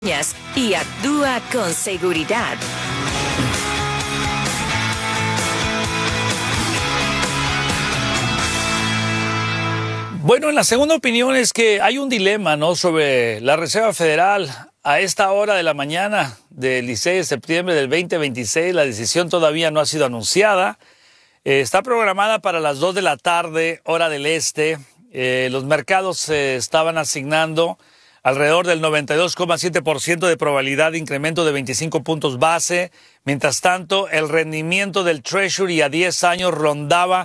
y actúa con seguridad. Bueno, en la segunda opinión es que hay un dilema, ¿no?, sobre la Reserva Federal a esta hora de la mañana del 16 de septiembre del 2026. La decisión todavía no ha sido anunciada. Está programada para las 2 de la tarde, hora del este. Los mercados estaban asignando alrededor del 92,7% de probabilidad de incremento de 25 puntos base. Mientras tanto, el rendimiento del Treasury a 10 años rondaba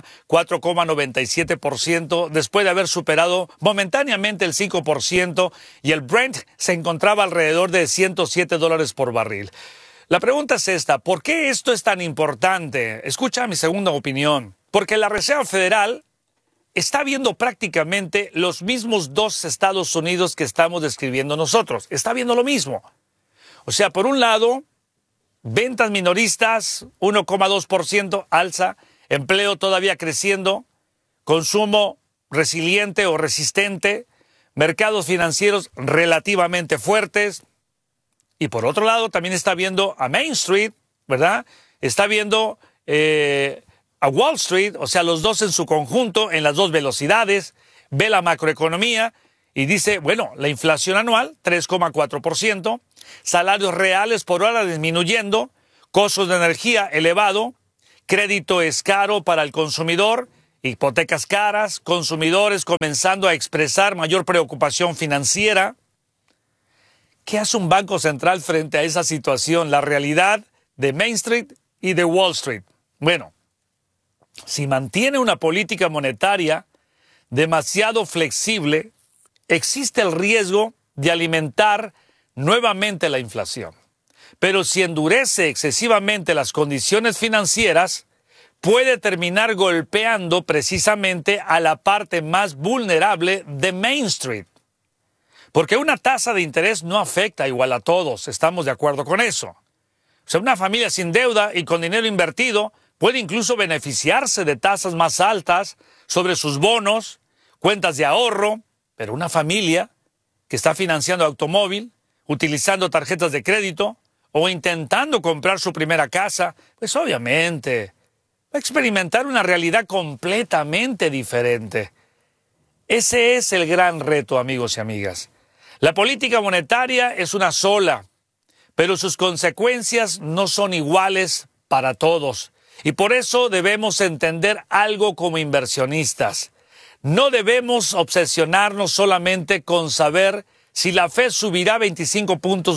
4,97% después de haber superado momentáneamente el 5%, y el Brent se encontraba alrededor de $107 por barril. La pregunta es esta: ¿por qué esto es tan importante? Escucha mi segunda opinión. Porque la Reserva Federal está viendo prácticamente los mismos dos Estados Unidos que estamos describiendo nosotros. Está viendo lo mismo. O sea, por un lado, ventas minoristas, 1,2% alza, empleo todavía creciendo, consumo resiliente o resistente, mercados financieros relativamente fuertes. Y por otro lado, también está viendo a Main Street, ¿verdad? Está viendo a Wall Street, o sea, los dos en su conjunto, en las dos velocidades, ve la macroeconomía y dice, bueno, la inflación anual, 3,4%, salarios reales por hora disminuyendo, costos de energía elevado, crédito es caro para el consumidor, hipotecas caras, consumidores comenzando a expresar mayor preocupación financiera. ¿Qué hace un banco central frente a esa situación? La realidad de Main Street y de Wall Street. Bueno, si mantiene una política monetaria demasiado flexible, existe el riesgo de alimentar nuevamente la inflación. Pero si endurece excesivamente las condiciones financieras, puede terminar golpeando precisamente a la parte más vulnerable de Main Street. Porque una tasa de interés no afecta igual a todos, estamos de acuerdo con eso. O sea, una familia sin deuda y con dinero invertido puede incluso beneficiarse de tasas más altas sobre sus bonos, cuentas de ahorro, pero una familia que está financiando automóvil, utilizando tarjetas de crédito o intentando comprar su primera casa, pues obviamente va a experimentar una realidad completamente diferente. Ese es el gran reto, amigos y amigas. La política monetaria es una sola, pero sus consecuencias no son iguales para todos. Y por eso debemos entender algo como inversionistas. No debemos obsesionarnos solamente con saber si la Fed subirá 25 puntos